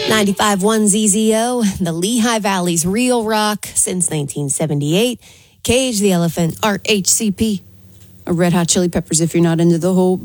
95.1 ZZO, the Lehigh Valley's real rock since 1978. Cage the Elephant, RHCP. Red Hot Chili Peppers if you're not into the whole